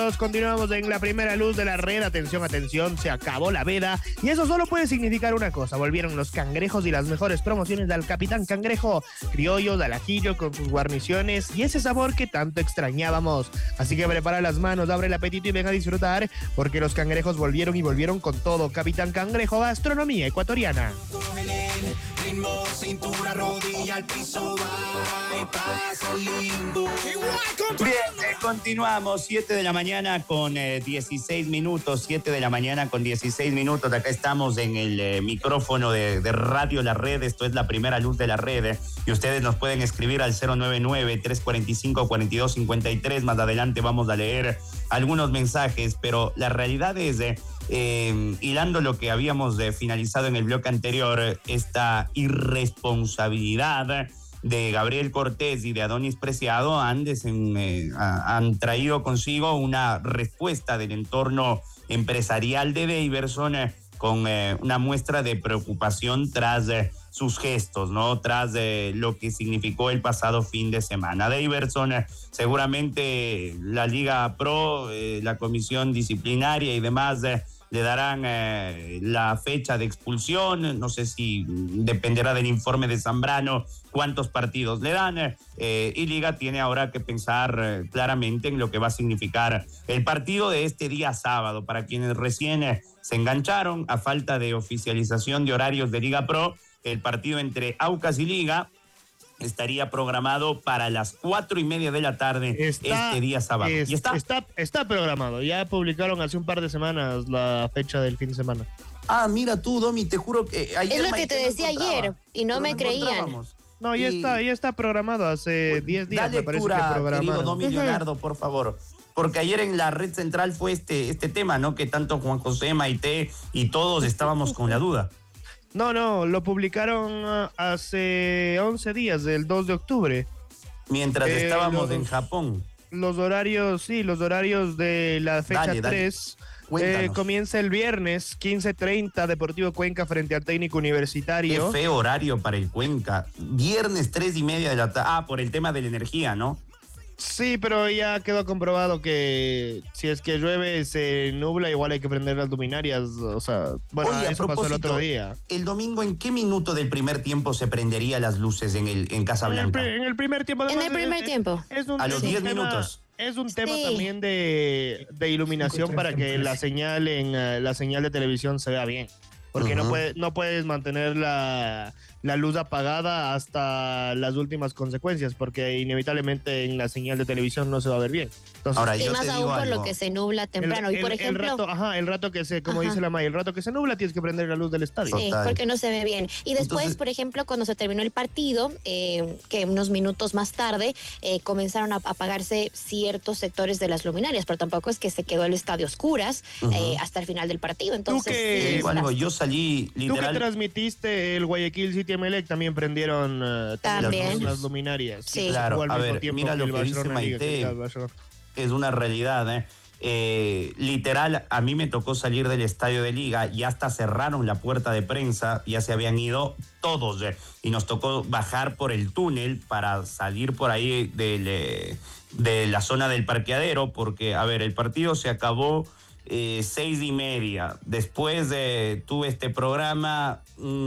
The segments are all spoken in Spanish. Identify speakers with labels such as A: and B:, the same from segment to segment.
A: Continuamos en la primera luz de la red. Atención, atención, se acabó la veda. Y eso solo puede significar una cosa: volvieron los cangrejos y las mejores promociones del Capitán Cangrejo. Criollos al ajillo con sus guarniciones y ese sabor que tanto extrañábamos. Así que prepara las manos, abre el apetito y ven a disfrutar, porque los cangrejos volvieron y volvieron con todo. Capitán Cangrejo, gastronomía ecuatoriana.
B: Ritmo, cintura, rodilla, al piso, va y pasa lindo.
C: Bien, continuamos, 7 de la mañana con 16 minutos, 7 de la mañana con 16 minutos. Acá estamos en el micrófono de Radio La Red. Esto es la primera luz de la red. Y ustedes nos pueden escribir al 099-345-4253. Más adelante vamos a leer algunos mensajes, pero la realidad es, hilando lo que habíamos finalizado en el bloque anterior, esta irresponsabilidad de Gabriel Cortés y de Adonis Preciado han traído consigo una respuesta del entorno empresarial de Daverson con una muestra de preocupación tras sus gestos, ¿no? Tras lo que significó el pasado fin de semana. Daverson, seguramente la Liga Pro, la comisión disciplinaria y demás le darán la fecha de expulsión. No sé si dependerá del informe de Zambrano cuántos partidos le dan. Y Liga tiene ahora que pensar claramente en lo que va a significar el partido de este día sábado. Para quienes recién se engancharon, a falta de oficialización de horarios de Liga Pro, el partido entre Aucas y Liga estaría programado para las 4:30 de la tarde este día sábado. ¿Y
A: está programado. Ya publicaron hace un par de semanas la fecha del fin de semana.
C: Ah, mira tú, Domi, te juro que ayer...
D: Es lo que te decía ayer y no me creían.
A: No, ya está programado hace 10 días.
C: Dale lectura, querido Domi Leonardo, por favor. Porque ayer en la red central fue este tema, ¿no? Que tanto Juan José, Maite y todos estábamos con la duda.
A: No, lo publicaron hace 11 días, el 2 de octubre.
C: Mientras estábamos en Japón.
A: Los horarios de la fecha 3 comienza el viernes 15:30, Deportivo Cuenca frente al Técnico Universitario.
C: Qué feo horario para el Cuenca. Viernes 3:30 de la tarde. Ah, por el tema de la energía, ¿no?
A: Sí, pero ya quedó comprobado que si es que llueve, se nubla, igual hay que prender las luminarias. O sea, bueno,
C: oye,
A: eso pasó el otro día.
C: El domingo, ¿en qué minuto del primer tiempo se prenderían las luces en Casablanca?
A: En el primer tiempo.
D: En el primer tiempo.
C: A los 10 minutos.
A: Es un tema también de iluminación para que la señal de televisión se vea bien. Porque no puedes mantener la luz apagada hasta las últimas consecuencias, porque inevitablemente en la señal de televisión no se va a ver bien. Entonces,
D: ahora, y más aún por lo que se nubla temprano. Y por ejemplo,
A: el rato que se, como dice la Maya, el rato que se nubla tienes que prender la luz del estadio.
D: Sí, porque no se ve bien. Y después, por ejemplo, cuando se terminó el partido, que unos minutos más tarde comenzaron a apagarse ciertos sectores de las luminarias, pero tampoco es que se quedó el estadio a oscuras hasta el final del partido. Entonces,
C: yo salí literal.
A: Tú que transmitiste el Guayaquil City Emelec, también prendieron las luminarias.
D: Sí,
C: claro. A ver, mira lo que dice Maite. Es una realidad, literal, a mí me tocó salir del estadio de Liga y hasta cerraron la puerta de prensa, ya se habían ido todos, y nos tocó bajar por el túnel para salir por ahí de la zona del parqueadero, porque, a ver, el partido se acabó 6:30. Después tuve este programa,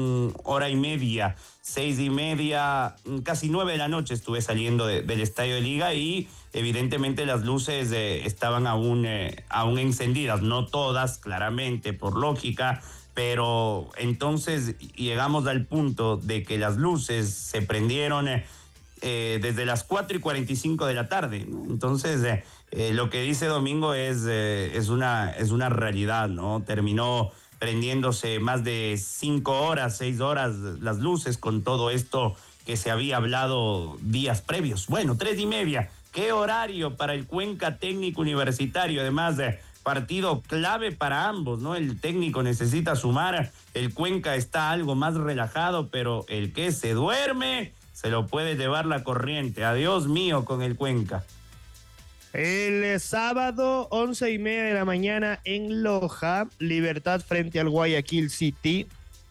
C: 1:30, 6:30, casi 9 de la noche estuve saliendo del estadio de Liga y evidentemente las luces estaban aún encendidas, no todas, claramente, por lógica, pero entonces llegamos al punto de que las luces se prendieron desde las 4:45 de la tarde, ¿no? Entonces, lo que dice Domingo es una realidad, ¿no? Terminó prendiéndose más de 5 horas, 6 horas las luces con todo esto que se había hablado días previos. Bueno, 3:30. ¿Qué horario para el Cuenca Técnico Universitario? Además, partido clave para ambos, ¿no? El técnico necesita sumar, el Cuenca está algo más relajado, pero el que se duerme se lo puede llevar la corriente. Adiós mío con el Cuenca.
A: El sábado, 11:30 de la mañana en Loja, Libertad frente al Guayaquil City.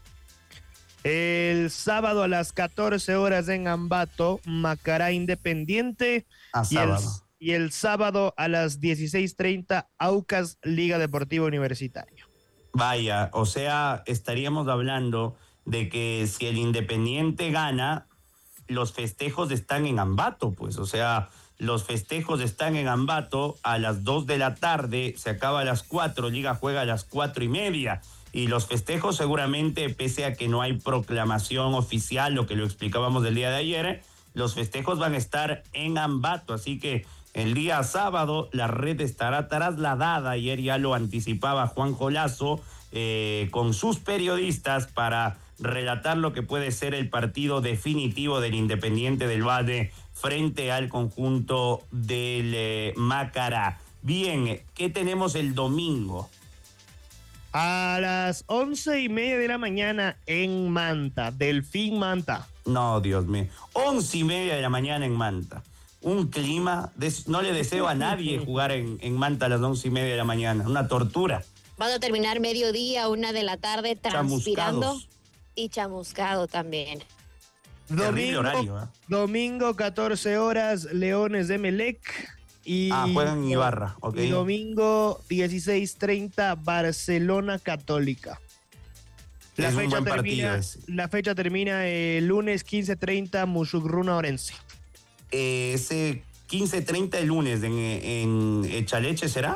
A: El sábado a las 14 horas en Ambato, Macará Independiente. y el sábado a las 16:30 Aucas Liga Deportiva Universitaria.
C: Vaya, o sea, estaríamos hablando de que si el Independiente gana, los festejos están en Ambato, pues, o sea, los festejos están en Ambato a las 2 de la tarde, se acaba a las 4, Liga juega a las 4:30, y los festejos seguramente, pese a que no hay proclamación oficial, lo que lo explicábamos el día de ayer, los festejos van a estar en Ambato, así que el día sábado la red estará trasladada, ayer ya lo anticipaba Juanjo Lazo, con sus periodistas para relatar lo que puede ser el partido definitivo del Independiente del Valle frente al conjunto del Macará. Bien, ¿qué tenemos el domingo?
A: A las 11:30 de la mañana en Manta, Delfín Manta.
C: No, Dios mío, 11:30 de la mañana en Manta. Un clima, no le deseo a nadie jugar en Manta a las 11:30 de la mañana, una tortura.
D: Van a terminar mediodía, 1 de la tarde, transpirando y chamuscado también.
A: Domingo 14 horas, Leones de Emelec.
C: Juegan en Ibarra, ok.
A: Y domingo 16:30, Barcelona Católica. La fecha termina el lunes 15:30, Musugruna Orense.
C: Ese 15:30 el lunes en Echaleche, ¿será?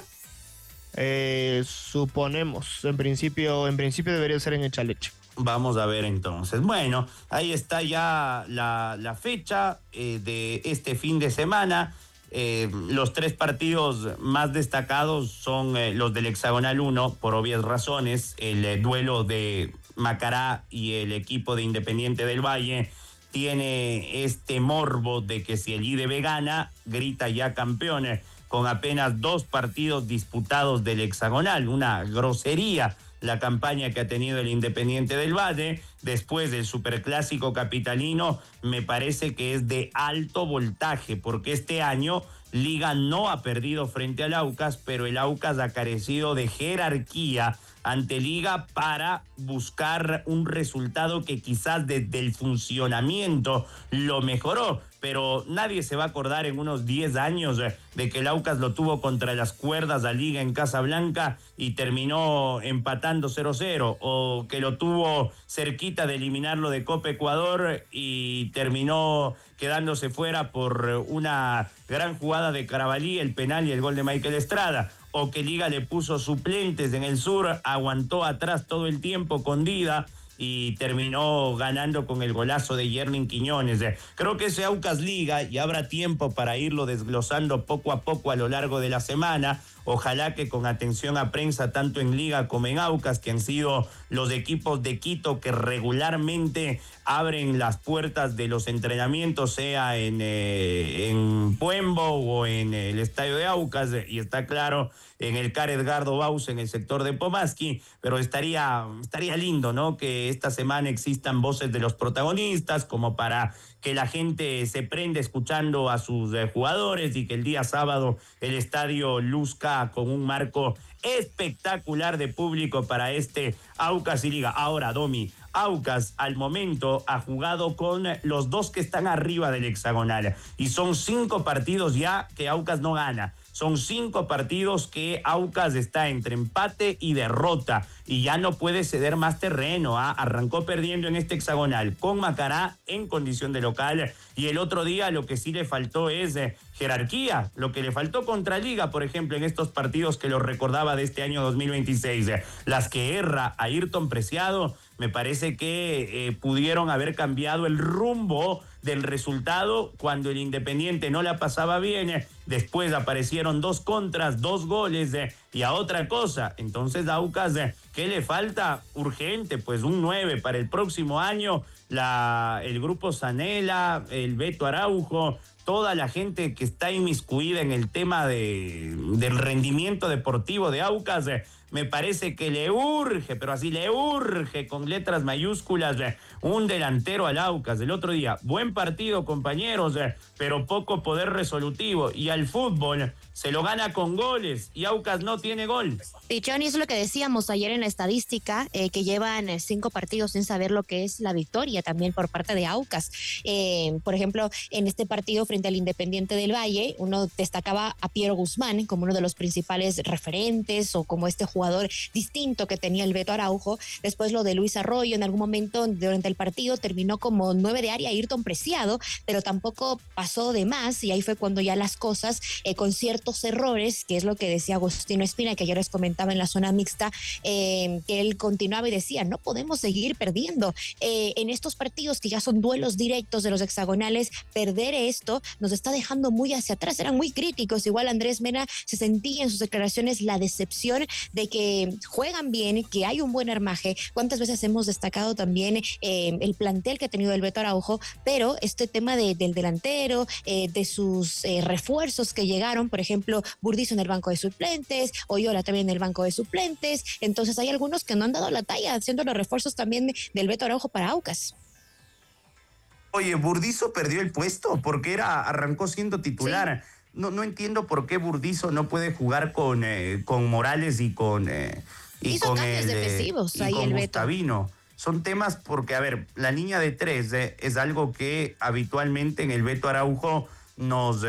A: Suponemos. En principio debería ser en Echaleche.
C: Vamos a ver entonces. Bueno, ahí está ya la fecha de este fin de semana. Los 3 partidos más destacados son los del Hexagonal 1, por obvias razones. El duelo de Macará y el equipo de Independiente del Valle tiene este morbo de que si el IDB gana, grita ya campeón, con apenas 2 partidos disputados del Hexagonal. Una grosería la campaña que ha tenido el Independiente del Valle. Después del Superclásico capitalino, me parece que es de alto voltaje, porque este año Liga no ha perdido frente al Aucas, pero el Aucas ha carecido de jerarquía ante Liga para buscar un resultado que quizás desde el funcionamiento lo mejoró, pero nadie se va a acordar en unos 10 años de que el Aucas lo tuvo contra las cuerdas a Liga en Casablanca y terminó empatando 0-0, o que lo tuvo cerquita de eliminarlo de Copa Ecuador y terminó quedándose fuera por una gran jugada de Carabalí, el penal y el gol de Michael Estrada, o que Liga le puso suplentes en el sur, aguantó atrás todo el tiempo con Dida y terminó ganando con el golazo de Yerlin Quiñones. Creo que ese Aucas Liga, y habrá tiempo para irlo desglosando poco a poco a lo largo de la semana. Ojalá que con atención a prensa, tanto en Liga como en Aucas, que han sido los equipos de Quito que regularmente abren las puertas de los entrenamientos, sea en Puembo o en el estadio de Aucas, y está claro, en el CAR Edgardo Baus, en el sector de Pomaski, pero estaría lindo, ¿no?, que esta semana existan voces de los protagonistas, como para que la gente se prenda escuchando a sus jugadores, y que el día sábado el estadio luzca con un marco espectacular de público para este Aucas y Liga. Ahora, Domi, Aucas al momento ha jugado con los 2 que están arriba del hexagonal, y son 5 partidos ya que Aucas no gana. Son 5 partidos que Aucas está entre empate y derrota, y ya no puede ceder más terreno. Arrancó perdiendo en este hexagonal con Macará en condición de local, y el otro día lo que sí le faltó es jerarquía, lo que le faltó contra Liga, por ejemplo, en estos partidos que lo recordaba de este año 2026, las que erra Ayrton Preciado, me parece que pudieron haber cambiado el rumbo del resultado cuando el Independiente no la pasaba bien. Después aparecieron 2 contras, 2 goles y a otra cosa. Entonces, Aucas, ¿qué le falta? Urgente, pues un 9 para el próximo año. El grupo Zanela, el Beto Araujo, toda la gente que está inmiscuida en el tema del rendimiento deportivo de Aucas me parece que le urge, pero así le urge con letras mayúsculas, un delantero al Aucas. El otro día, buen partido, compañeros, pero poco poder resolutivo. Y al fútbol se lo gana con goles y Aucas no tiene gol.
D: Pichón, y eso es lo que decíamos ayer en la estadística, que llevan 5 partidos sin saber lo que es la victoria también por parte de Aucas. Por ejemplo, en este partido frente al Independiente del Valle, uno destacaba a Piero Guzmán como uno de los principales referentes o como este jugador distinto que tenía el Beto Araujo. Después lo de Luis Arroyo, en algún momento durante el partido terminó como 9 de área Ayrton Preciado, pero tampoco pasó de más, y ahí fue cuando ya las cosas, con ciertos errores, que es lo que decía Agustino Espina, que ayer les comentaba en la zona mixta, que él continuaba y decía, no podemos seguir perdiendo en estos partidos que ya son duelos directos de los hexagonales. Perder esto nos está dejando muy hacia atrás. Eran muy críticos. Igual Andrés Mena se sentía en sus declaraciones la decepción de que juegan bien, que hay un buen armaje. ¿Cuántas veces hemos destacado también el plantel que ha tenido el Beto Araujo? Pero este tema del delantero, de sus refuerzos que llegaron, por ejemplo, Burdizo en el banco de suplentes, Oyola también en el banco de suplentes. Entonces hay algunos que no han dado la talla haciendo los refuerzos también del Beto Araujo para Aucas.
C: Oye, Burdizo perdió el puesto porque arrancó siendo titular. Sí. No entiendo por qué Burdizo no puede jugar con Morales y con
D: hizo cambios defensivos ahí el Beto.
C: Gustavino. Son temas porque, a ver, la línea de 3 es algo que habitualmente en el Beto Araujo nos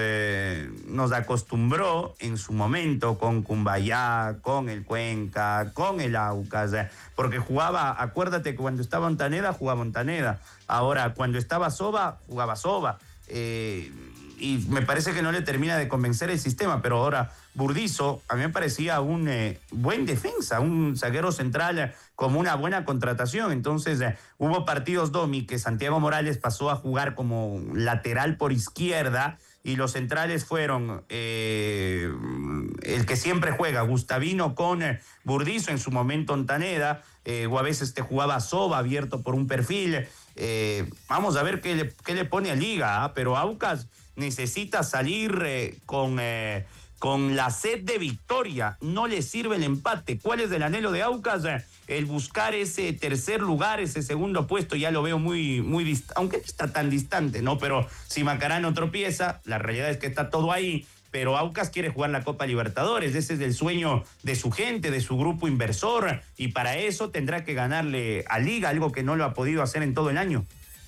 C: acostumbró en su momento con Cumbayá, con el Cuenca, con el Aucas, porque jugaba, acuérdate que cuando estaba Ontaneda, jugaba Ontaneda. Ahora, cuando estaba Soba, jugaba Soba. Y me parece que no le termina de convencer el sistema, pero ahora Burdizo a mí me parecía un buen defensa, un zaguero central como una buena contratación. Entonces hubo partidos, Domi, que Santiago Morales pasó a jugar como lateral por izquierda y los centrales fueron el que siempre juega, Gustavino con Burdizo, en su momento Ontaneda, o a veces te jugaba Soba abierto por un perfil. Vamos a ver qué le pone a Liga, pero Aucas necesita salir con la sed de victoria. No le sirve el empate. ¿Cuál es el anhelo de Aucas? El buscar ese tercer lugar, ese segundo puesto. Ya lo veo muy aunque no está tan distante, ¿no? Pero si Macará tropieza, la realidad es que está todo ahí. Pero Aucas quiere jugar la Copa Libertadores. Ese es el sueño de su gente, de su grupo inversor. Y para eso tendrá que ganarle a Liga, algo que no lo ha podido hacer en todo el año.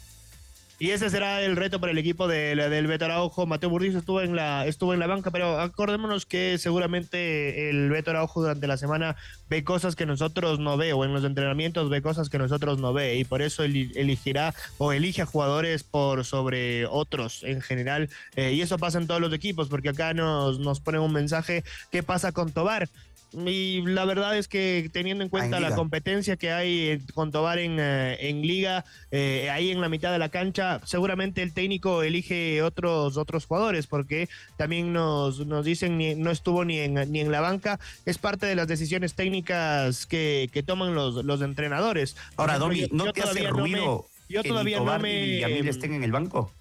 A: Y ese será el reto para el equipo del Beto Araujo. Mateo Burdizo estuvo en la banca, pero acordémonos que seguramente el Beto Araujo durante la semana ve cosas que nosotros no ve, o en los entrenamientos ve cosas que nosotros no ve, y por eso elegirá o elige a jugadores por sobre otros en general. Y eso pasa en todos los equipos, porque acá nos ponen un mensaje: ¿qué pasa con Tobar? Y la verdad es que teniendo en cuenta la competencia que hay con Tobar en Liga, ahí en la mitad de la cancha, seguramente el técnico elige otros jugadores, porque también nos dicen no estuvo ni en la banca. Es parte de las decisiones técnicas que toman los entrenadores.
C: Ahora, Domi, ¿no te hace ruido que Tobar y Yamil estén en el banco?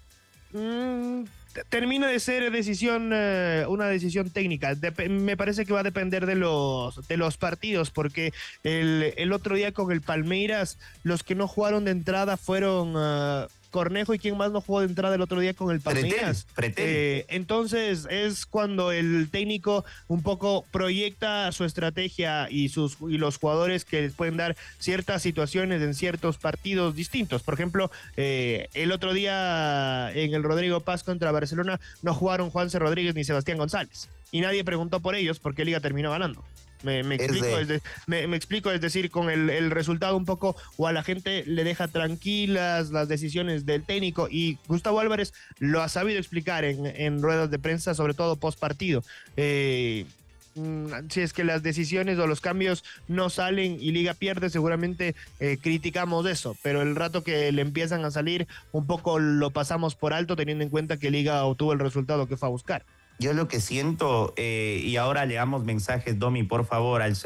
A: Termina de ser una decisión técnica. Me parece que va a depender de los partidos, porque el otro día con el Palmeiras, los que no jugaron de entrada fueron Cornejo, y quien más no jugó de entrada el otro día con el Palmeiras.
C: Pretel.
A: Entonces es cuando el técnico un poco proyecta su estrategia y los jugadores que les pueden dar ciertas situaciones en ciertos partidos distintos. Por ejemplo, el otro día en el Rodrigo Paz contra Barcelona no jugaron Juanse Rodríguez ni Sebastián González, y nadie preguntó por ellos porque Liga terminó ganando. Me explico, es decir, con el resultado un poco, o a la gente le deja tranquilas las decisiones del técnico, y Gustavo Álvarez lo ha sabido explicar en ruedas de prensa, sobre todo post partido. Si es que las decisiones o los cambios no salen y Liga pierde, seguramente criticamos eso, pero el rato que le empiezan a salir un poco lo pasamos por alto, teniendo en cuenta que Liga obtuvo el resultado que fue a buscar.
C: Yo lo que siento, y ahora leamos mensajes, Domi, por favor, al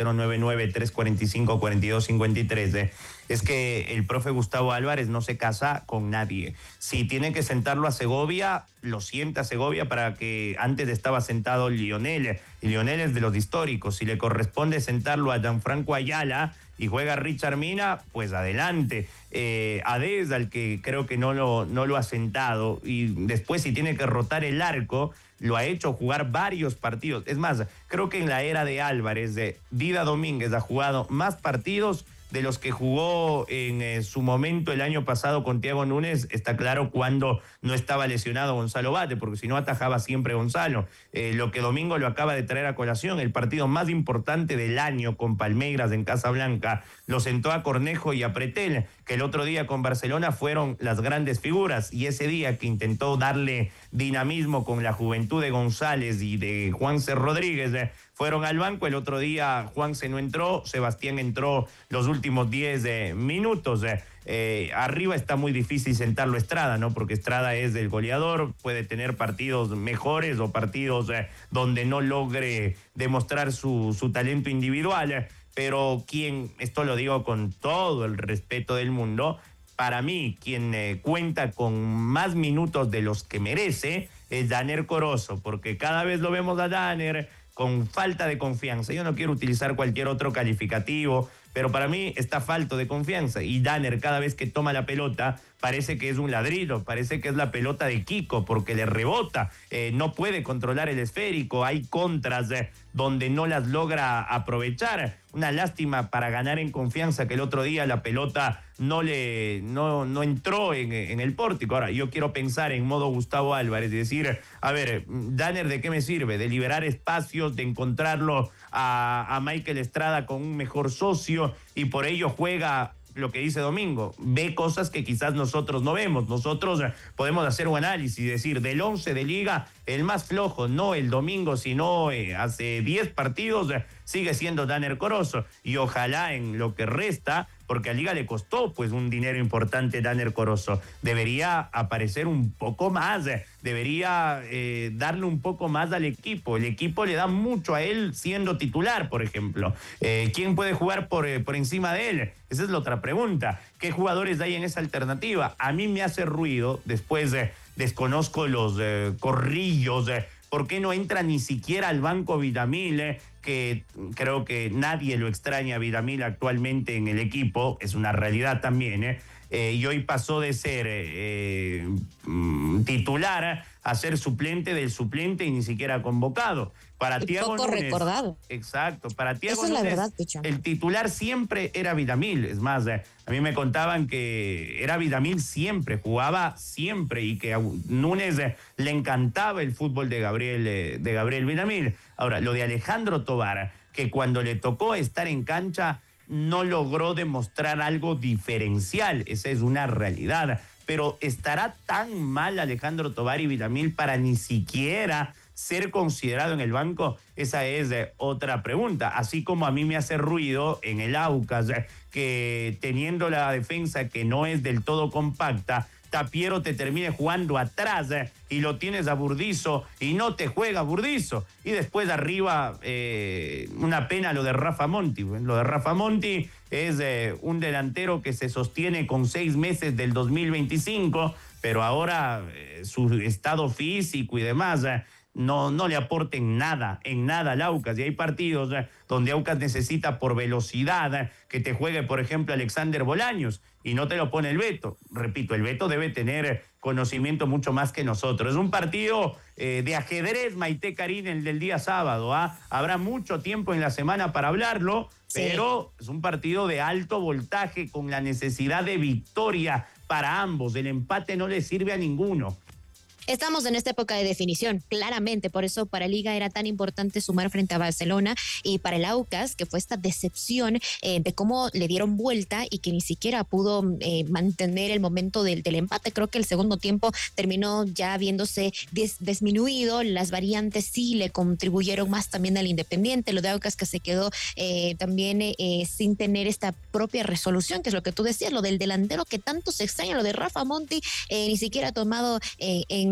C: 099-345-4253, es que el profe Gustavo Álvarez no se casa con nadie. Si tiene que sentarlo a Segovia, lo sienta a Segovia para que antes estaba sentado Lionel, y Lionel es de los históricos. Si le corresponde sentarlo a Gianfranco Ayala y juega Richard Mina, pues adelante. Adés, al que creo que no lo ha sentado, y después si tiene que rotar el arco, lo ha hecho jugar varios partidos. Es más, creo que en la era de Álvarez, Dida Domínguez ha jugado más partidos de los que jugó en su momento el año pasado con Thiago Núñez. Está claro cuando no estaba lesionado Gonzalo Bate, porque si no atajaba siempre Gonzalo. Lo que Domingo lo acaba de traer a colación, el partido más importante del año con Palmeiras en Casablanca, lo sentó a Cornejo y a Pretel, que el otro día con Barcelona fueron las grandes figuras, y ese día que intentó darle dinamismo con la juventud de González y de Juanse Rodríguez, fueron al banco. El otro día Juanse no entró, Sebastián entró los últimos 10 minutos. Arriba está muy difícil sentarlo Estrada, ¿no? Porque Estrada es el goleador, puede tener partidos mejores o partidos donde no logre demostrar su talento individual, pero esto lo digo con todo el respeto del mundo, para mí quien cuenta con más minutos de los que merece es Danner Corozo, porque cada vez lo vemos a Danner con falta de confianza. Yo no quiero utilizar cualquier otro calificativo, pero para mí está falto de confianza. Y Danner, cada vez que toma la pelota, parece que es un ladrillo, parece que es la pelota de Kiko, porque le rebota, no puede controlar el esférico, hay contras donde no las logra aprovechar. Una lástima para ganar en confianza que el otro día la pelota no entró en el pórtico. Ahora, yo quiero pensar en modo Gustavo Álvarez y decir, a ver, Danner, ¿de qué me sirve? De liberar espacios, de encontrarlo a Michael Estrada con un mejor socio, y por ello juega lo que dice Domingo, ve cosas que quizás nosotros no vemos. Nosotros podemos hacer un análisis y decir, del 11 de liga, el más flojo, no el Domingo, sino hace 10 partidos, sigue siendo Danner Corozo, y ojalá en lo que resta, porque a Liga le costó pues un dinero importante Danner Corozo, debería aparecer un poco más, debería darle un poco más al equipo. El equipo le da mucho a él siendo titular, por ejemplo. ¿Quién puede jugar por encima de él? Esa es la otra pregunta. ¿Qué jugadores hay en esa alternativa? A mí me hace ruido, después desconozco los corrillos, ¿por qué no entra ni siquiera al banco Villamil? Que creo que nadie lo extraña a Villamil actualmente en el equipo, es una realidad también, y hoy pasó de ser titular a ser suplente del suplente y ni siquiera convocado. Para Thiago
D: Núñez, recordado.
C: Exacto, para Thiago
D: Núñez,
C: la
D: verdad, Picha,
C: el titular siempre era Villamil. Es más, a mí me contaban que era Villamil siempre, jugaba siempre, y que a Núñez le encantaba el fútbol de Gabriel Villamil. Ahora, lo de Alejandro Tobar, que cuando le tocó estar en cancha no logró demostrar algo diferencial, esa es una realidad. Pero ¿estará tan mal Alejandro Tobar y Villamil para ni siquiera ser considerado en el banco? Esa es otra pregunta. Así como a mí me hace ruido en el Aucas que teniendo la defensa que no es del todo compacta, Tapiero te termine jugando atrás y lo tienes a Burdizo y no te juega Burdizo. Y después arriba, una pena lo de Rafa Monti. Lo de Rafa Monti es un delantero que se sostiene con 6 meses del 2025, pero ahora su estado físico y demás no le aporten nada al Aucas. Y hay partidos donde Aucas necesita por velocidad que te juegue, por ejemplo, Alexander Bolaños, y no te lo pone el Beto. Repito, el Beto debe tener conocimiento mucho más que nosotros. Es un partido de ajedrez, Maite Karin, el del día sábado. Habrá mucho tiempo en la semana para hablarlo, sí, pero es un partido de alto voltaje con la necesidad de victoria para ambos. El empate no le sirve a ninguno.
D: Estamos en esta época de definición, claramente, por eso para Liga era tan importante sumar frente a Barcelona, y para el Aucas, que fue esta decepción de cómo le dieron vuelta y que ni siquiera pudo mantener el momento del empate. Creo que el segundo tiempo terminó ya viéndose disminuido, las variantes sí le contribuyeron más también al Independiente, lo de Aucas que se quedó también sin tener esta propia resolución, que es lo que tú decías, lo del delantero que tanto se extraña, lo de Rafa Monti, ni siquiera ha tomado en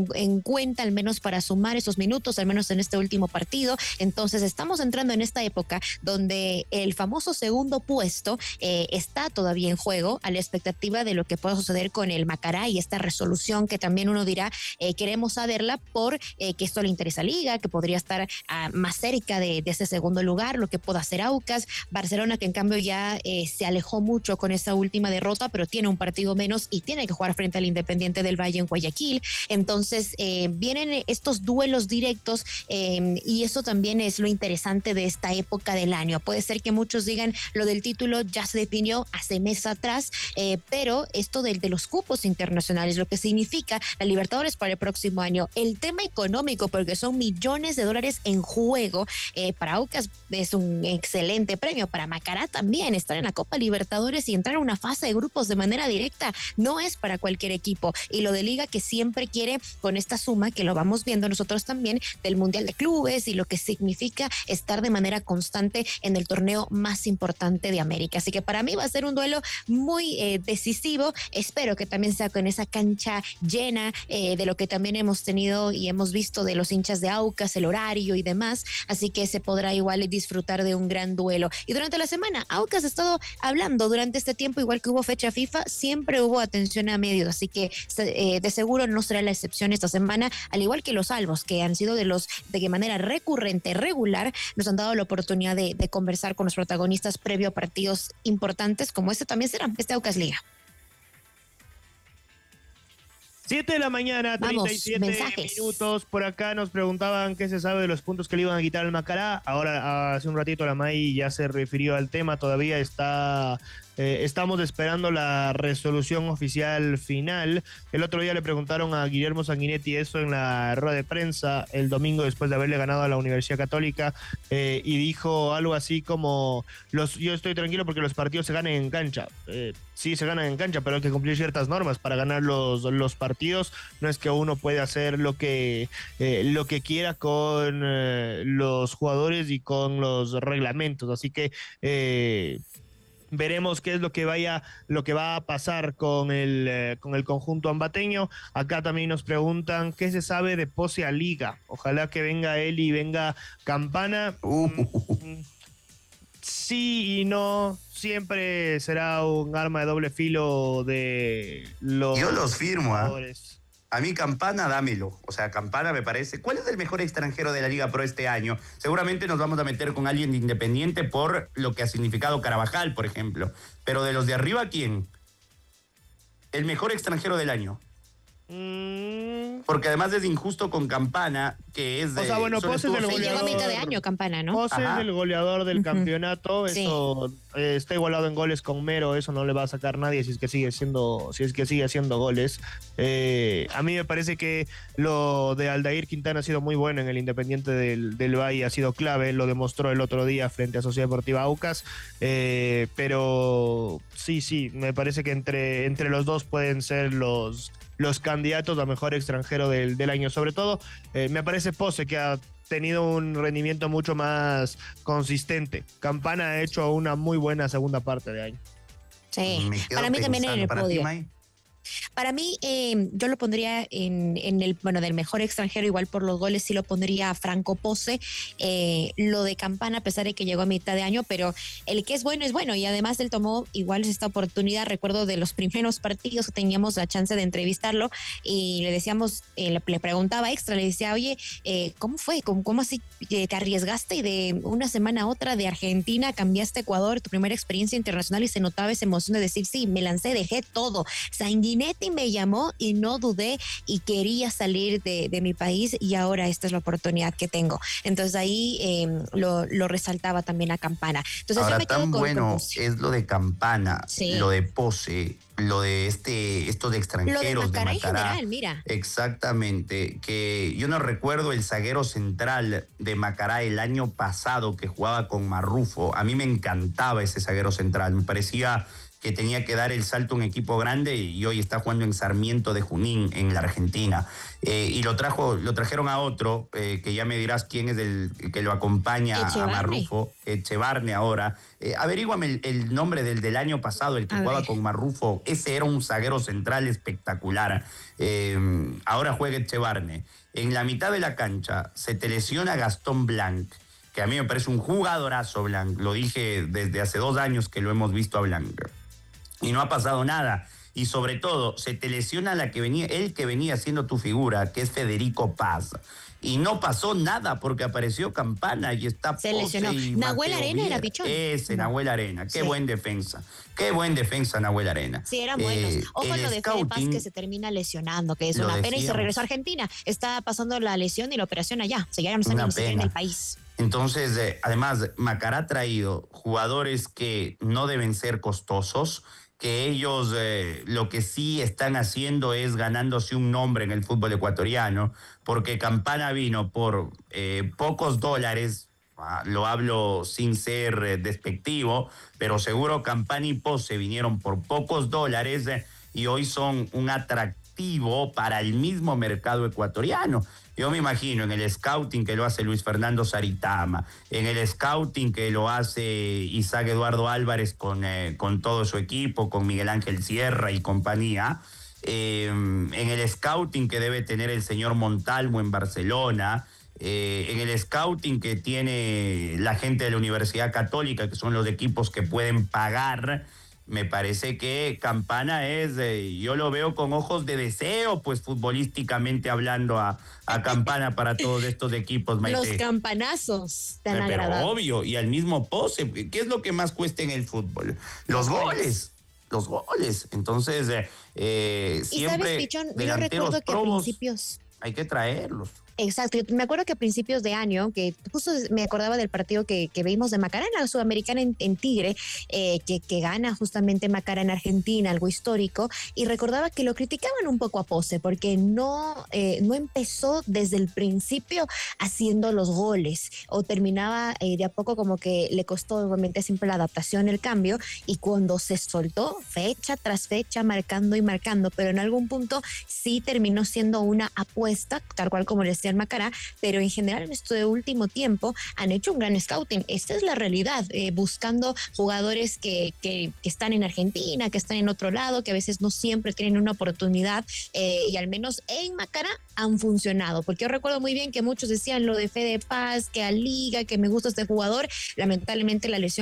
D: en cuenta, al menos para sumar esos minutos, al menos en este último partido. Entonces estamos entrando en esta época donde el famoso segundo puesto está todavía en juego, a la expectativa de lo que pueda suceder con el Macará y esta resolución que también uno dirá, queremos saberla por que esto le interesa a Liga, que podría estar más cerca de ese segundo lugar, lo que pueda hacer Aucas. Barcelona, que en cambio ya se alejó mucho con esa última derrota, pero tiene un partido menos y tiene que jugar frente al Independiente del Valle en Guayaquil. Entonces vienen estos duelos directos y eso también es lo interesante de esta época del año. Puede ser que muchos digan lo del título ya se definió hace meses atrás, pero esto de los cupos internacionales, lo que significa la Libertadores para el próximo año, el tema económico, porque son millones de dólares en juego, para Aucas es un excelente premio, para Macará también, estar en la Copa Libertadores y entrar a una fase de grupos de manera directa no es para cualquier equipo. Y lo de Liga, que siempre quiere con esta suma, que lo vamos viendo nosotros también, del Mundial de Clubes y lo que significa estar de manera constante en el torneo más importante de América. Así que para mí va a ser un duelo muy decisivo. Espero que también sea con esa cancha llena, de lo que también hemos tenido y hemos visto de los hinchas de Aucas, el horario y demás. Así que se podrá igual disfrutar de un gran duelo. Y durante la semana, Aucas ha estado hablando durante este tiempo, igual que hubo fecha FIFA, siempre hubo atención a medios. Así que de seguro no será la excepción esta semana, al igual que los Albos, que han sido de manera recurrente, regular, nos han dado la oportunidad de conversar con los protagonistas previo a partidos importantes como este también será, Aucas Liga.
A: 7 de la mañana, 37 minutos. Por acá nos preguntaban qué se sabe de los puntos que le iban a quitar al Macará. Ahora, hace un ratito la May ya se refirió al tema. Todavía estamos esperando la resolución oficial final. El otro día le preguntaron a Guillermo Sanguinetti eso en la rueda de prensa el domingo después de haberle ganado a la Universidad Católica, y dijo algo así como, yo estoy tranquilo porque los partidos se ganan en cancha. Sí, se ganan en cancha, pero hay que cumplir ciertas normas para ganar los partidos. No es que uno puede hacer lo que quiera con los jugadores y con los reglamentos. Así que veremos qué es lo que va a pasar con el conjunto ambateño. Acá también nos preguntan qué se sabe de Pose a Liga. Ojalá que venga él y venga Campana. Sí y no, siempre será un arma de doble filo de los...
C: Yo los firmo,
A: jugadores.
C: A mí Campana, dámelo. O sea, Campana me parece... ¿Cuál es el mejor extranjero de la Liga Pro este año? Seguramente nos vamos a meter con alguien de Independiente por lo que ha significado Carvajal, por ejemplo. Pero de los de arriba, ¿quién? El mejor extranjero del año. Porque además es injusto con Campana, que es de...
A: O sea, bueno, Pose es del goleador.
D: Llegó a mitad de año Campana, ¿no?
A: Pose es el goleador del campeonato.
D: Sí.
A: Eso está igualado en goles con Mero. Eso no le va a sacar nadie si es que sigue haciendo goles. A mí me parece que lo de Aldair Quintana ha sido muy bueno en el Independiente del Valle. Ha sido clave. Lo demostró el otro día frente a Sociedad Deportiva Aucas. Pero sí, me parece que entre los dos pueden ser los candidatos a mejor extranjero del año. Sobre todo, me parece Pose, que ha tenido un rendimiento mucho más consistente. Campana ha hecho una muy buena segunda parte de año.
D: Sí, para mí también en el podio. Para mí, yo lo pondría en el, del mejor extranjero, igual por los goles, sí lo pondría a Franco Pose. Lo de Campana, a pesar de que llegó a mitad de año, pero el que es bueno, y además él tomó igual esta oportunidad. Recuerdo de los primeros partidos que teníamos la chance de entrevistarlo y le decíamos, le preguntaba extra, le decía, oye, ¿cómo fue? ¿Cómo así te arriesgaste y de una semana a otra de Argentina cambiaste a Ecuador, tu primera experiencia internacional, y se notaba esa emoción de decir, sí, me lancé, dejé todo. Sanguinetti me llamó y no dudé y quería salir de mi país, y ahora esta es la oportunidad que tengo. Entonces ahí lo resaltaba también a Campana. Entonces,
C: ahora,
D: yo me quedo
C: tan
D: con
C: bueno es lo de Campana,
D: sí,
C: lo de Pose, lo de estos de extranjeros,
D: lo de Macará,
C: en general,
D: mira.
C: Exactamente, que yo no recuerdo el zaguero central de Macará el año pasado que jugaba con Marrufo. A mí me encantaba ese zaguero central, me parecía que tenía que dar el salto a un equipo grande y hoy está jugando en Sarmiento de Junín, en la Argentina. Y lo trajeron a otro, que ya me dirás quién es el que lo acompaña a Marrufo, Echevarne ahora. Averíguame el nombre del año pasado, el que jugaba con Marrufo. Ese era un zaguero central espectacular. Ahora juega Echevarne. En la mitad de la cancha se te lesiona Gastón Blanc, que a mí me parece un jugadorazo Blanc. Lo dije desde hace 2 años que lo hemos visto a Blanc. Y no ha pasado nada. Y sobre todo, se te lesiona el que venía siendo tu figura, que es Federico Paz. Y no pasó nada porque apareció Campana y está...
D: Se lesionó. Nahuel Arena era pichón.
C: Ese, Nahuel Arena. Qué buen defensa. Qué buen defensa, Nahuel Arena.
D: Sí, eran buenos. Ojo lo de Fede Paz, que se termina lesionando, que es una pena, y se regresó a Argentina. Está pasando la lesión y la operación allá. Se ya no están ni siquiera en el país.
C: Entonces, además, Macará ha traído jugadores que no deben ser costosos, que ellos lo que sí están haciendo es ganándose un nombre en el fútbol ecuatoriano, porque Campana vino por pocos dólares, lo hablo sin ser despectivo, pero seguro Campana y Pose vinieron por pocos dólares y hoy son un atractivo para el mismo mercado ecuatoriano. Yo me imagino en el scouting que lo hace Luis Fernando Saritama, en el scouting que lo hace Isaac Eduardo Álvarez con todo su equipo, con Miguel Ángel Sierra y compañía, en el scouting que debe tener el señor Montalvo en Barcelona, en el scouting que tiene la gente de la Universidad Católica, que son los equipos que pueden pagar. Me parece que Campana yo lo veo con ojos de deseo, pues futbolísticamente hablando a Campana para todos estos equipos, Maite.
D: Los campanazos tan
C: Pero
D: agradables.
C: obvio, y al mismo Pose, ¿qué es lo que más cuesta en el fútbol? Los goles. Entonces,
D: y
C: siempre
D: sabes, Pichón, yo recuerdo que a principios...
C: hay que traerlos.
D: Exacto, me acuerdo que a principios de año, que justo me acordaba del partido que vimos de Macará en la Sudamericana en Tigre, que gana justamente Macará en Argentina, algo histórico, y recordaba que lo criticaban un poco a Pose, porque no empezó desde el principio haciendo los goles, o terminaba de a poco, como que le costó obviamente siempre la adaptación, el cambio, y cuando se soltó, fecha tras fecha, marcando y marcando, pero en algún punto sí terminó siendo una apuesta, tal cual como les decía Macará, pero en general en este último tiempo han hecho un gran scouting. Esta es la realidad, buscando jugadores que están en Argentina, que están en otro lado, que a veces no siempre tienen una oportunidad, y al menos en Macará han funcionado, porque yo recuerdo muy bien que muchos decían lo de Fede Paz, que a Liga, que me gusta este jugador, lamentablemente la lesión